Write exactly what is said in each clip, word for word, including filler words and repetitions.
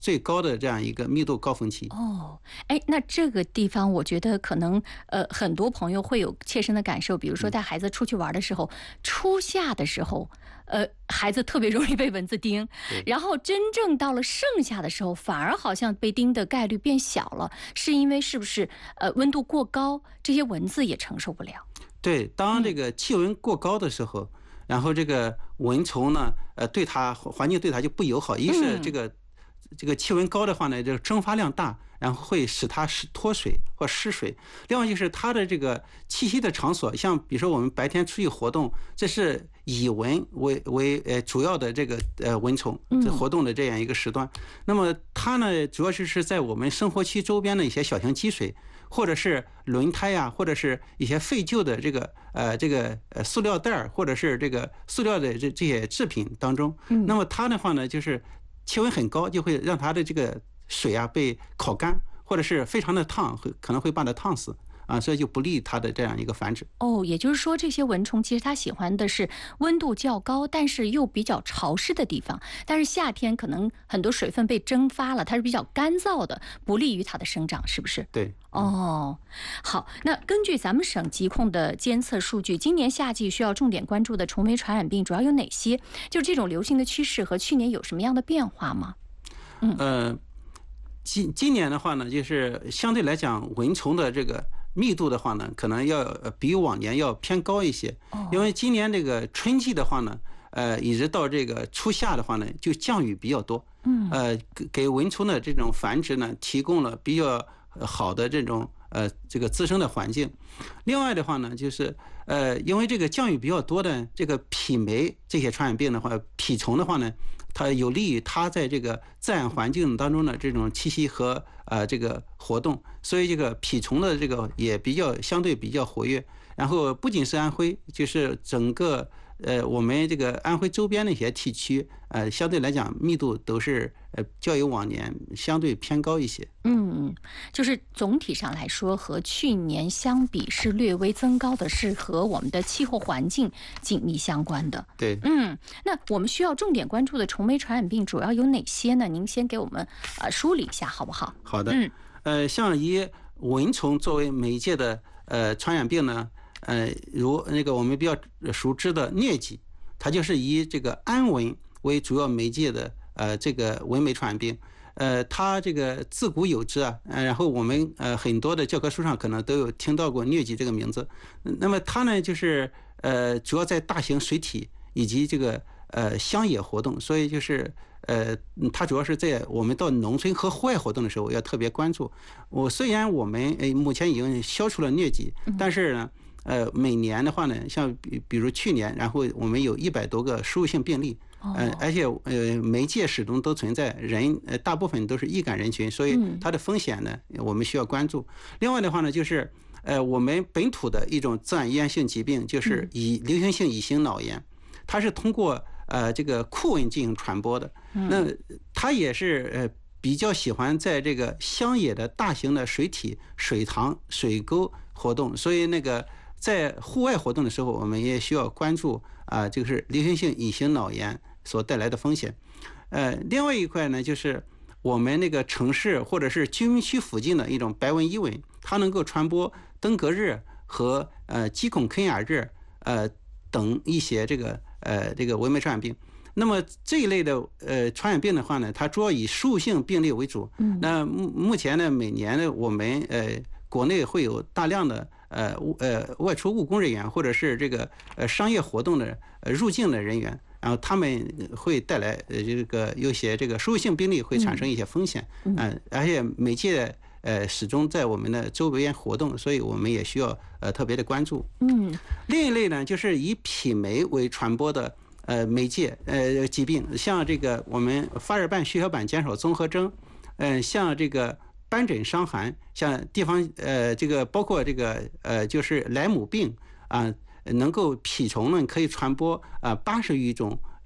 最高的这样一个密度高峰期。 哦，哎，那这个地方我觉得可能呃很多朋友会有切身的感受，比如说带孩子出去玩的时候，初夏的时候，呃，孩子特别容易被蚊子叮，然后真正到了盛夏的时候，反而好像被叮的概率变小了，是因为是不是呃温度过高，这些蚊子也承受不了？ 对，当这个气温过高的时候，嗯、然后这个蚊虫呢，呃，对它环境对它就不友好。一是这个、嗯、这个气温高的话呢，这个蒸发量大，然后会使它脱水或失水。另外就是它的这个栖息的场所，像比如说我们白天出去活动，这是以蚊为为呃主要的这个呃蚊虫这活动的这样一个时段。嗯、那么它呢，主要就是在我们生活区周边的一些小型积水，或者是轮胎呀、啊，或者是一些废旧的这个呃这个呃塑料袋，或者是这个塑料的这这些制品当中。嗯、那么它的话呢，就是气温很高，就会让它的这个水啊被烤干，或者是非常的烫，会可能会把它烫死。啊，所以就不利它的这样一个繁殖。 哦，也就是说，这些蚊虫其实它喜欢的是温度较高，但是又比较潮湿的地方。但是夏天可能很多水分被蒸发了，它是比较干燥的，不利于它的生长，是不是？ 对。 哦，好。那根据咱们省疾控的监测数据，今年夏季需要重点关注的虫媒传染病主要有哪些？就是这种流行的趋势和去年有什么样的变化吗？ 嗯，呃，今今年的话呢，就是相对来讲，蚊虫的这个密度的话呢，可能要比往年要偏高一些，因为今年这个春季的话呢，呃，一直到这个初夏的话呢，就降雨比较多，嗯，呃，给蚊虫的这种繁殖呢，提供了比较好的这种呃这个滋生的环境。另外的话呢，就是呃，因为这个降雨比较多的这个匹媒这些传染病的话，蜱虫的话呢，它有利于它在这个自然环境当中的这种栖息和呃这个活动，所以这个蜱虫的这个也比较相对比较活跃。然后不仅是安徽，就是整个呃我们这个安徽周边的一些地区，呃相对来讲密度都是呃较有往年相对偏高一些。 嗯，就是总体上来说和去年相比是略微增高的，是和我们的气候环境紧密相关的。 对， 嗯，那我们需要重点关注的虫媒传染病主要有哪些呢？您先给我们呃梳理一下好不好？ 好的。嗯，呃，像以蚊虫作为媒介的呃传染病呢，呃，如那个我们比较熟知的疟疾，它就是以这个安蚊为主要媒介的呃这个蚊媒传染病。呃，它这个自古有之啊，呃，然后我们呃很多的教科书上可能都有听到过疟疾这个名字。那么它呢，就是呃主要在大型水体以及这个呃乡野活动，所以就是呃它主要是在我们到农村和户外活动的时候要特别关注。我虽然我们呃目前已经消除了疟疾，但是呢。呃，每年的话呢，像比比如去年，然后我们有一百多个输入性病例，呃，而且呃媒介始终都存在，人呃大部分都是易感人群，所以它的风险呢，我们需要关注。另外的话呢，就是呃我们本土的一种自然遗传性疾病，就是乙流行性乙型脑炎，它是通过呃这个酷蚊进行传播的，那它也是呃比较喜欢在这个乡野的大型的水体、水塘、水沟活动，所以那个。在户外活动的时候，我们也需要关注啊，就是流行性乙型脑炎所带来的风险。呃，另外一块呢，就是我们那个城市或者是居民区附近的一种白纹伊蚊，它能够传播登革热和呃鸡孔啃咬热呃等一些这个呃这个蚊媒传染病。那么这一类的呃传染病的话呢，它主要以输入性病例为主。嗯，那目目前呢，每年呢，我们呃国内会有大量的。呃呃，外出务工人员或者是这个呃商业活动的呃入境的人员，然后他们会带来呃这个有些这个输入性病例会产生一些风险，嗯、呃，而且媒介呃始终在我们的周边活动，所以我们也需要呃特别的关注。嗯，另一类呢，就是以匹媒为传播的呃媒介呃疾病，像这个我们发热斑血小板减少综合征，嗯、呃，像这个。斑疹伤寒，像地方呃，这个包括这个呃，就是莱姆病啊、呃，能够蜱虫呢可以传播啊八十余种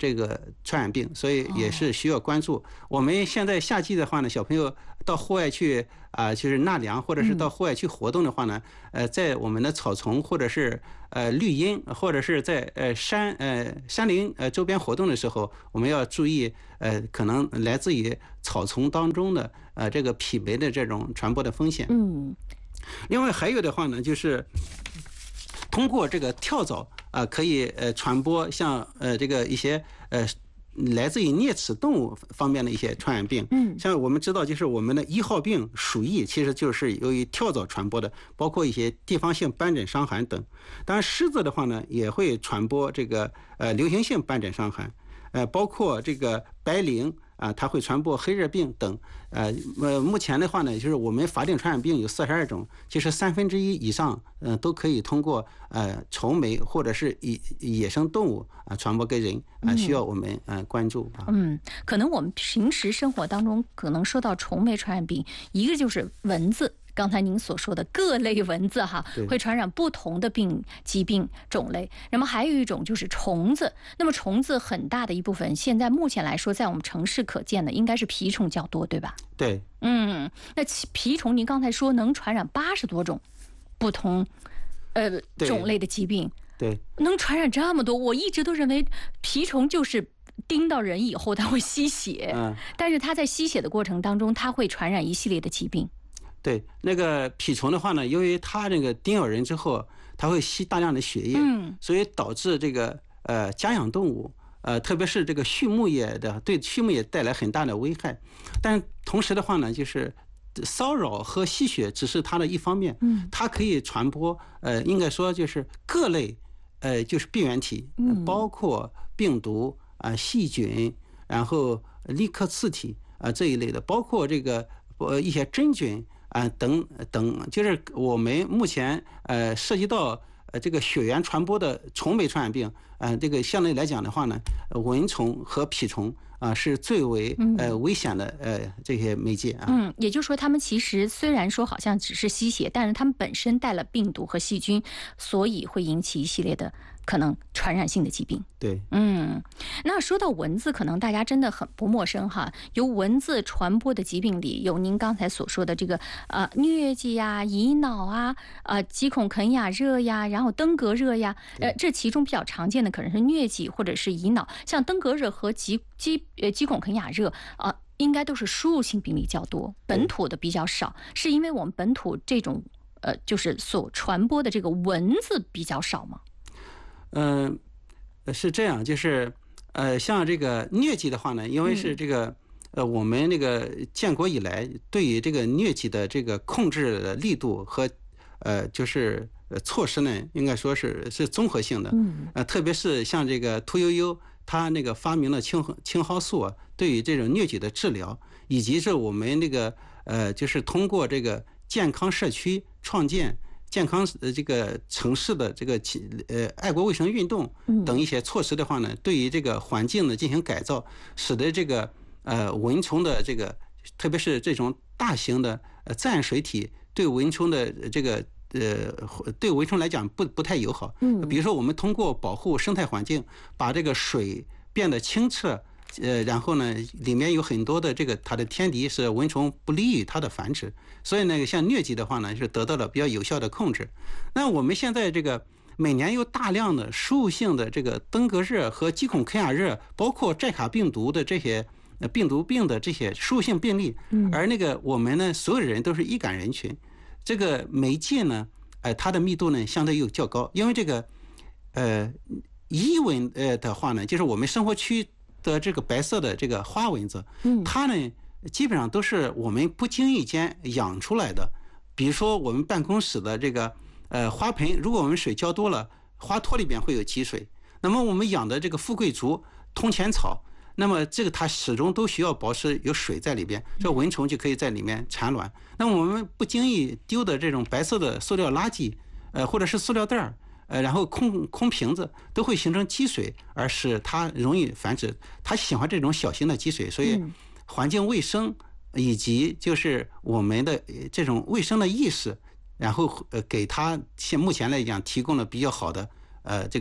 这个传染病，所以也是需要关注。我们现在夏季的话呢，小朋友到户外去啊、呃，就是纳凉，或者是到户外去活动的话呢，呃，在我们的草丛或者是呃绿荫，或者是在呃山呃山林呃周边活动的时候，我们要注意呃可能来自于草丛当中的呃这个匹霉的这种传播的风险。 嗯， 另外还有的话呢，就是通过这个跳蚤啊、呃，可以呃传播像呃这个一些呃来自于啮齿动物方面的一些传染病。 嗯， 像我们知道，就是我们的一号病鼠疫，其实就是由于跳蚤传播的，包括一些地方性斑疹伤寒等。当然，虱子的话呢，也会传播这个呃流行性斑疹伤寒，呃，包括这个白绫。啊，它会传播黑热病等，呃呃，目前的话呢，就是我们法定传染病有四十二种，其实三分之一以上，嗯、呃，都可以通过呃虫媒或者是野野生动物啊、呃、传播给人啊、呃，需要我们呃关注啊。 嗯，可能我们平时生活当中可能说到虫媒传染病，一个就是蚊子。刚才您所说的各类蚊子哈，会传染不同的病疾病种类。那么还有一种就是虫子。那么虫子很大的一部分，现在目前来说，在我们城市可见的应该是蜱虫较多，对吧？ 对。 嗯，那蜱虫您刚才说能传染八十多种不同呃种类的疾病， 对， 能传染这么多，我一直都认为蜱虫就是叮到人以后它会吸血， 嗯， 但是它在吸血的过程当中，它会传染一系列的疾病。 对，那个蜱虫的话呢，由于它那个叮咬人之后，它会吸大量的血液， 嗯， 所以导致这个呃家养动物，呃特别是这个畜牧业的，对畜牧业带来很大的危害。但同时的话呢，就是骚扰和吸血只是它的一方面， 嗯， 它可以传播呃应该说就是各类呃就是病原体，包括病毒啊、呃、细菌，然后利克次体啊、呃、这一类的，包括这个呃一些真菌。啊，等等，就是我们目前呃涉及到呃这个血源传播的虫媒传染病，呃，这个相对来讲的话呢，蚊虫和蜱虫啊是最为呃危险的呃这些媒介啊。 嗯，也就是说，他们其实虽然说好像只是吸血，但是他们本身带了病毒和细菌，所以会引起一系列的可能传染性的疾病。 对， 嗯，那说到蚊子，可能大家真的很不陌生哈。由蚊子传播的疾病里，有您刚才所说的这个呃疟疾呀、乙脑啊、呃棘孔肯亚热呀，然后登革热呀，呃，这其中比较常见的可能是疟疾或者是乙脑，像登革热和棘棘呃棘孔肯亚热啊。呃应该都是输入性病例较多，本土的比较少，是因为我们本土这种呃，就是所传播的这个蚊子比较少吗？ 嗯、呃，是这样，就是呃，像这个疟疾的话呢，因为是这个、嗯、呃，我们那个建国以来对于这个疟疾的这个控制的力度和呃，就是措施呢，应该说是是综合性的， 嗯， 呃，特别是像这个屠呦呦。他那个发明了青青蒿素啊，对于这种疟疾的治疗，以及是我们那个呃，就是通过这个健康社区创建、健康呃这个城市的这个呃爱国卫生运动等一些措施的话呢，对于这个环境呢进行改造，使得这个呃蚊虫的这个，特别是这种大型的呃自然水体对蚊虫的这个。呃，对蚊虫来讲不不太友好。 嗯， 比如说我们通过保护生态环境，把这个水变得清澈，呃，然后呢，里面有很多的这个它的天敌，是蚊虫不利于它的繁殖。所以呢，像疟疾的话呢，是得到了比较有效的控制。那我们现在这个每年有大量的输入性的这个登革热和棘孔肯亚热，包括寨卡病毒的这些病毒病的这些输入性病例，而那个我们呢，所有人都是易感人群。这个媒介呢，呃，它的密度呢相对又较高，因为这个，呃，伊蚊呃的话呢，就是我们生活区的这个白色的这个花蚊子，它呢基本上都是我们不经意间养出来的。比如说我们办公室的这个呃花盆，如果我们水浇多了，花托里边会有积水。那么我们养的这个富贵竹、通钱草。那么这个它始终都需要保持有水在里边，这蚊虫就可以在里面产卵。那我们不经意丢的这种白色的塑料垃圾，呃，或者是塑料袋儿，呃，然后空空瓶子都会形成积水，而使它容易繁殖。它喜欢这种小型的积水，所以环境卫生以及就是我们的这种卫生的意识，然后呃给它现目前来讲提供了比较好的呃这个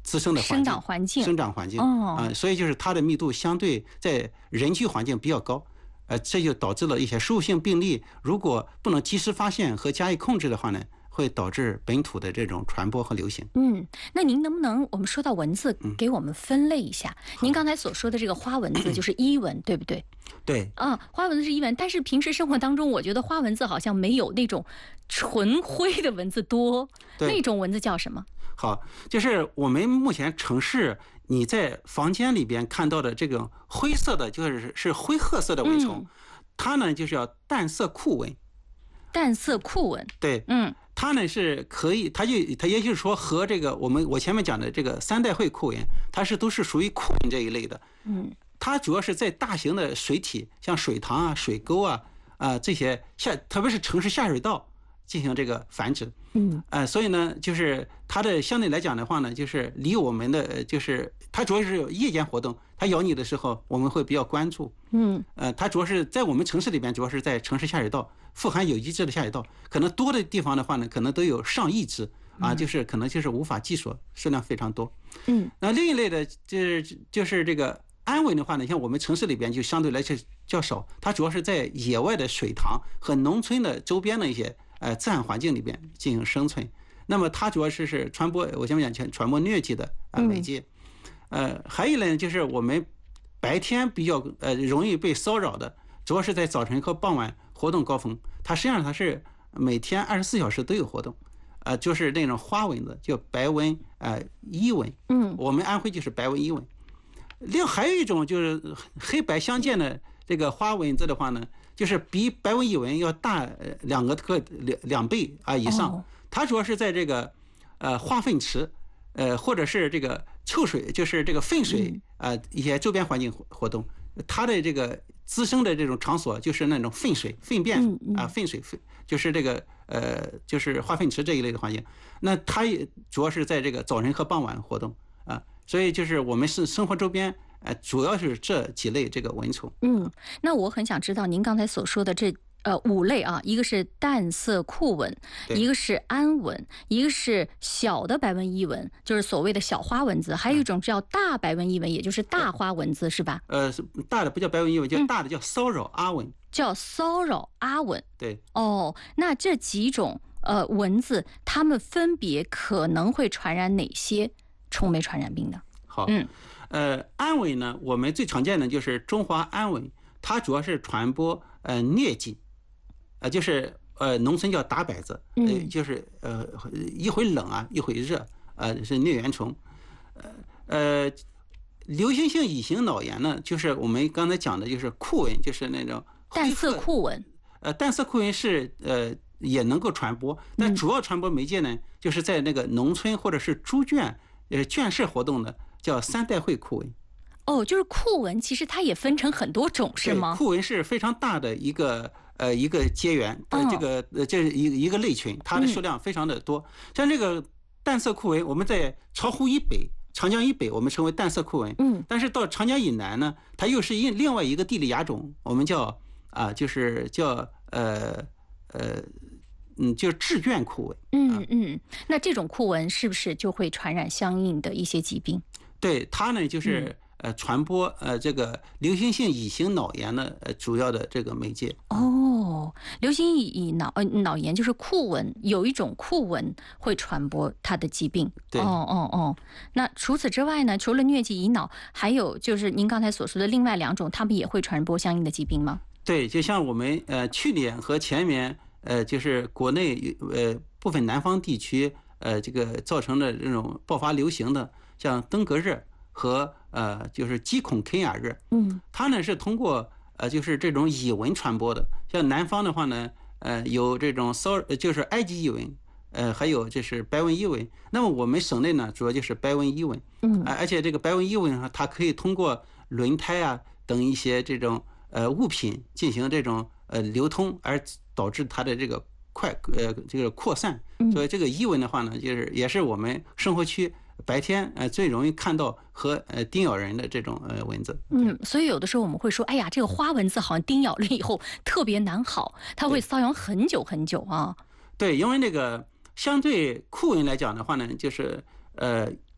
滋生的环境、 生长环境、 生长环境啊、 哦呃，所以就是它的密度相对在人居环境比较高，呃，这就导致了一些输入性病例，如果不能及时发现和加以控制的话呢，会导致本土的这种传播和流行。 嗯，那您能不能我们说到蚊子， 嗯给我们分类一下？您刚才所说的这个花蚊子就是伊蚊，对不对？ 对， 啊，花蚊子是伊蚊，但是平时生活当中，我觉得花蚊子好像没有那种纯灰的蚊子多。 对那种蚊子叫什么？ 好，就是我们目前城市你在房间里边看到的这种灰色的，就是是灰褐色的蚊虫， 嗯它呢就是叫淡色库蚊。 淡色库蚊。 对， 嗯它呢是可以，它就它也就是说和这个我们我前面讲的这个三代会库蚊，它是都是属于库蚊这一类的。 嗯它主要是在大型的水体，像水塘啊、水沟啊啊、这些下，特别是城市下水道进行这个繁殖。 嗯呃，所以呢，就是它的相对来讲的话呢，就是离我们的呃就是它主要是有夜间活动，它咬你的时候我们会比较关注。 嗯呃，它主要是在我们城市里边，主要是在城市下水道，富含有机质的下水道，可能多的地方的话呢，可能都有上亿只啊，就是可能就是无法计数，数量非常多。 嗯那另一类的就是就是这个安蚊的话呢，像我们城市里边就相对来说较少，它主要是在野外的水塘和农村的周边的一些呃自然环境里边进行生存。那么它主要是是传播，我前面讲传播疟疾的啊媒介。呃，还有一类呢，就是我们白天比较呃容易被骚扰的，主要是在早晨和傍晚活动高峰，它实际上它是每天二十四小时都有活动。呃，就是那种花蚊子，叫白纹呃伊蚊， 嗯我们安徽就是白纹伊蚊。另还有一种就是黑白相间的这个花蚊子的话呢，就是比白纹伊蚊要大呃两个个两两倍啊以上。 哦它主要是在这个呃化粪池，呃或者是这个臭水，就是这个粪水啊、呃、一些周边环境活动。它的这个滋生的这种场所就是那种粪水、粪便啊、粪水、粪就是这个呃就是化粪池这一类的环境。那它也主要是在这个早晨和傍晚活动啊，所以就是我们是生活周边呃主要是这几类这个蚊虫。 嗯，那我很想知道您刚才所说的这。呃，五类啊，一个是淡色库蚊，一个是安蚊，一个是小的白纹伊蚊，就是所谓的小花蚊子，还有一种叫大白纹伊蚊，也就是大花蚊子，是吧？ 呃，大的不叫白纹伊蚊，叫大的叫骚扰阿蚊， 嗯、叫骚扰阿蚊。 对， 哦，那这几种呃蚊子，它们分别可能会传染哪些虫媒传染病呢？ 好，嗯，呃，安蚊呢，我们最常见的就是中华安蚊，它主要是传播呃疟疾。呃，就是呃，农村叫打摆子，呃，就是呃，一会冷啊，一会热，呃，是疟原虫。呃呃，流行性乙型脑炎呢，就是我们刚才讲的，就是库蚊，就是那种淡色库蚊。 呃，淡色库蚊是呃也能够传播，但主要传播媒介呢，就是在那个农村或者是猪圈呃圈舍活动的，叫三代会库蚊。 哦，就是库蚊，其实它也分成很多种，是吗？ 库蚊是非常大的一个。呃，一个结缘，呃，这个呃，这是一一个类群，它的数量非常的多。像这个淡色库蚊，我们在巢湖以北、长江以北，我们称为淡色库蚊。 嗯， 但是到长江以南呢，它又是一另外一个地理亚种，我们叫啊，就是叫呃呃嗯，就是致卷库蚊。 嗯嗯，那这种库蚊是不是就会传染相应的一些疾病？ 对，它呢就是。嗯呃，传播呃这个流行性乙型脑炎的呃主要的这个媒介。 哦，流行乙脑呃脑炎就是库蚊，有一种库蚊会传播它的疾病。 对， 哦哦哦。那除此之外呢？除了疟疾乙脑，还有就是您刚才所说的另外两种，它们也会传播相应的疾病吗？ 对，就像我们呃去年和前年呃就是国内呃部分南方地区呃这个造成的这种爆发流行的，像登革热。和呃，就是鸡孔啃雅热， 嗯， 它呢是通过呃，就是这种蚁蚊传播的。像南方的话呢，呃，有这种骚，就是埃及蚁蚊，呃，还有就是白纹伊蚊。那么我们省内呢，主要就是白纹伊蚊， 嗯， 而且这个白纹伊蚊它可以通过轮胎啊等一些这种呃物品进行这种呃流通，而导致它的这个快呃这个扩散。所以这个伊蚊的话呢，就是也是我们生活区。白天呃最容易看到和呃叮咬人的这种呃蚊子。 嗯，所以有的时候我们会说，哎呀，这个花蚊子好像叮咬了以后特别难好，它会瘙痒很久很久啊。 对，因为那个相对库蚊来讲的话呢，就是呃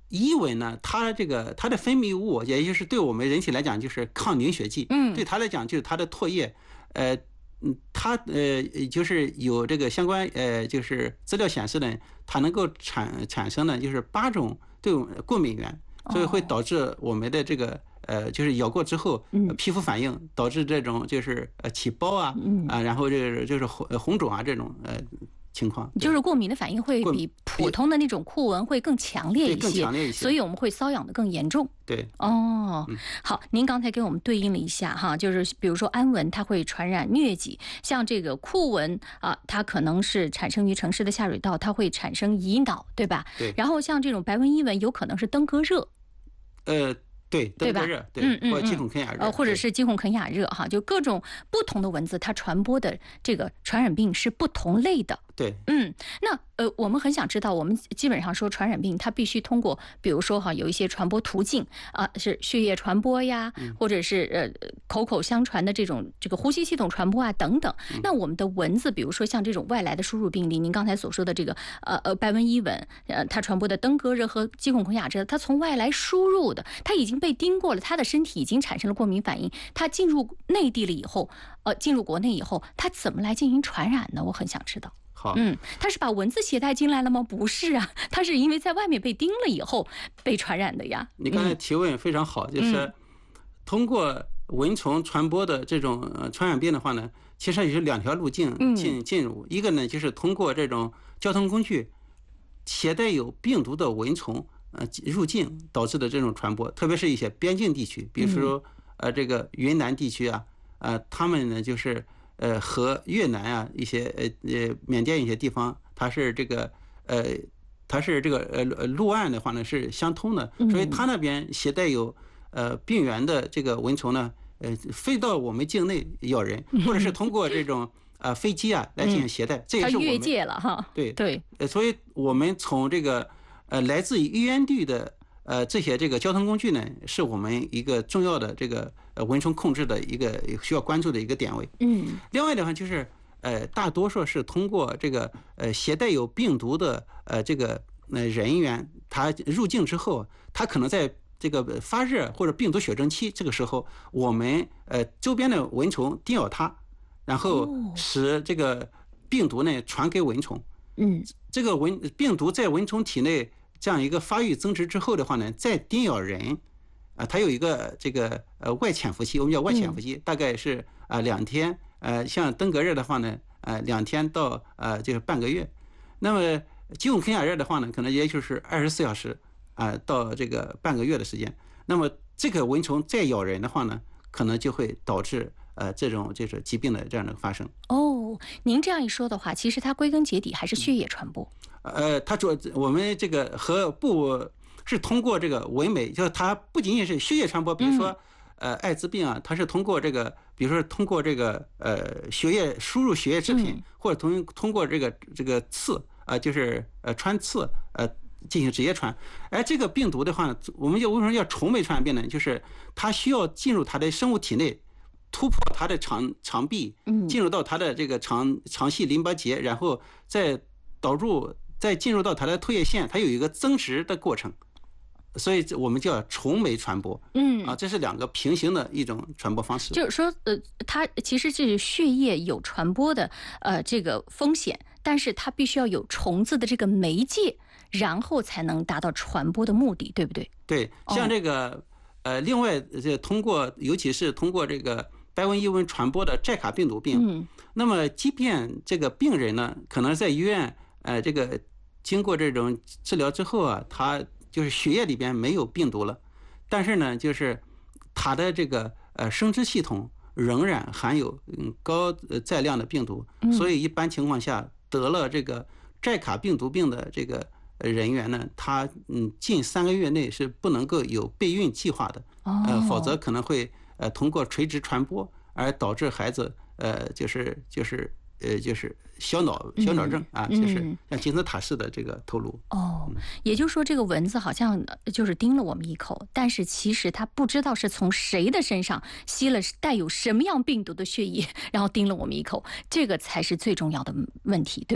伊蚊呢，它这个它的分泌物，也就是对我们人体来讲就是抗凝血剂，嗯，对它来讲就是它的唾液，呃，嗯，它呃就是有这个相关呃就是资料显示呢，它能够产产生呢就是八种这种过敏源，所以会导致我们的这个呃就是咬过之后，呃、皮肤反应，导致这种就是呃起包啊，啊，然后这个就是红红肿啊这种呃。情况就是过敏的反应会比普通的那种酷蚊会更强烈一些， 更强烈一些， 所以我们会瘙痒的更严重。 对， 哦，好，您刚才给我们对应了一下哈，就是比如说安蚊它会传染疟疾，像这个酷蚊啊，它可能是产生于城市的下水道，它会产生乙脑，对吧？ 对。 然后像这种白纹伊蚊有可能是登革热。 呃。对，登革热，对， 嗯嗯， 或者肌孔肯亚热， 呃，或者是肌孔肯亚热哈，就各种不同的蚊子，它传播的这个传染病是不同类的。 对， 嗯，那呃，我们很想知道，我们基本上说传染病，它必须通过，比如说哈，有一些传播途径啊、呃，是血液传播呀，或者是呃口口相传的这种这个呼吸系统传播啊等等。那我们的蚊子，比如说像这种外来的输入病例，您刚才所说的这个呃呃白纹伊蚊，呃，它传播的登革热和肌孔肯亚热，它从外来输入的，它已经被叮过了，它的身体已经产生了过敏反应，它进入内地了以后，呃，进入国内以后，它怎么来进行传染呢？我很想知道。 好， 嗯，它是把蚊子携带进来了吗？不是啊，它是因为在外面被叮了以后被传染的呀。 你刚才提问非常好，嗯、就是通过蚊虫传播的这种传染病的话呢，其实有两条路径进进入，一个呢就是通过这种交通工具携带有病毒的蚊虫呃入境导致的这种传播，特别是一些边境地区，比如说呃这个云南地区啊，呃他们呢就是呃和越南啊一些呃呃缅甸一些地方，它是这个呃它是这个呃陆岸的话呢是相通的，所以它那边携带有呃病原的这个蚊虫呢，呃飞到我们境内咬人，或者是通过这种呃飞机啊来进行携带，这也是我们它越界了哈。 对对， 呃所以我们从这个呃来自于原地的呃这些这个交通工具呢，是我们一个重要的这个呃蚊虫控制的一个需要关注的一个点位。 嗯， 另外的话就是呃大多数是通过这个呃携带有病毒的呃这个呃人员，他入境之后，他可能在这个发热或者病毒血症期，这个时候我们呃周边的蚊虫叮咬它，然后使这个病毒呢传给蚊虫。 嗯， 这个蚊病毒在蚊虫体内这样一个发育增殖之后的话呢，再叮咬人，啊，它有一个这个呃外潜伏期，我们叫外潜伏期，大概是啊两天，呃，像登革热的话呢，呃两天到呃就是半个月，那么肌孔肯亚热的话呢，可能也就是二十四小时啊到这个半个月的时间，那么这个蚊虫再咬人的话呢，可能就会导致呃这种就是疾病的这样的发生。 哦，您这样一说的话，其实它归根结底还是血液传播。 呃，它主我们这个和不是通过这个蚊媒，就是它不仅仅是血液传播，比如说呃艾滋病啊，它是通过这个，比如说通过这个呃血液输入血液制品，或者通通过这个这个刺啊、呃，就是呃穿刺呃进行直接传。而这个病毒的话，我们就为什么叫虫媒传染病呢？就是它需要进入它的生物体内，突破它的肠肠壁，进入到它的这个肠肠系淋巴结，然后再导入。再进入到它的唾液腺，它有一个增殖的过程，所以我们叫虫媒传播。嗯啊，这是两个平行的一种传播方式。 就是说，呃，它其实是血液有传播的呃这个风险，但是它必须要有虫子的这个媒介，然后才能达到传播的目的，对不对？ 对，像这个、哦、呃，另外这通过，尤其是通过这个白纹伊蚊传播的寨卡病毒病，嗯，那么即便这个病人呢，可能在医院呃这个。经过这种治疗之后啊，他就是血液里边没有病毒了，但是呢，就是他的这个呃生殖系统仍然含有嗯高载量的病毒，所以一般情况下得了这个寨卡病毒病的这个人员呢，他嗯近三个月内是不能够有备孕计划的，呃，否则可能会呃通过垂直传播而导致孩子呃就是就是。呃，就是小脑小脑症啊，就是像金字塔式的这个头颅。 哦，也就是说，这个蚊子好像就是叮了我们一口，但是其实它不知道是从谁的身上吸了带有什么样病毒的血液，然后叮了我们一口，这个才是最重要的问题，对不对？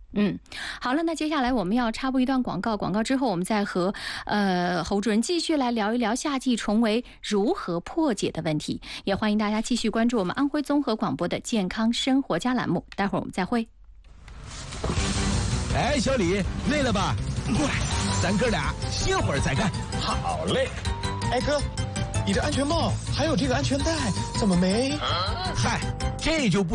嗯，好了，那接下来我们要插播一段广告，广告之后我们再和呃侯主任继续来聊一聊夏季虫为如何破解的问题，也欢迎大家继续关注我们安徽综合广播的健康生活家栏目，待会儿我们再会。 哎，小李，累了吧？过来，咱哥俩歇会儿再干。 好嘞。哎哥，你这安全帽还有这个安全带怎么没？ 嗨，这就不